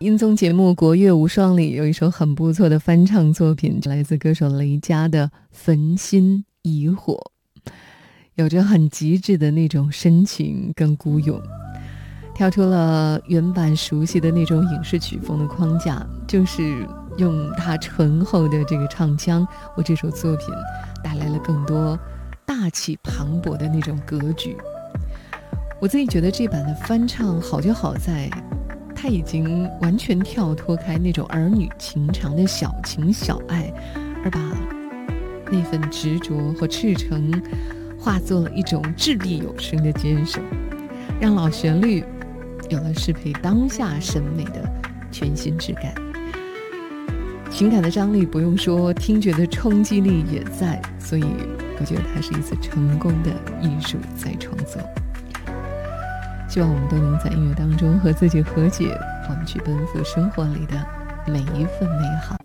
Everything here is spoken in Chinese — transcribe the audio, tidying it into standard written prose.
音综节目《国乐无双》里有一首很不错的翻唱作品，来自歌手雷佳的《焚心以火》，有着很极致的那种深情跟孤勇，跳出了原版熟悉的那种影视曲风的框架，就是用他醇厚的这个唱腔为这首作品带来了更多大气磅礴的那种格局。我自己觉得这版的翻唱好就好在他已经完全跳脱开那种儿女情长的小情小爱，而把那份执着和赤诚化作了一种掷地有声的坚守，让老旋律有了适配当下审美的全新质感。情感的张力不用说，听觉的冲击力也在，所以我觉得它是一次成功的艺术再创作。希望我们都能在音乐当中和自己和解，我们去奔赴生活里的每一份美好。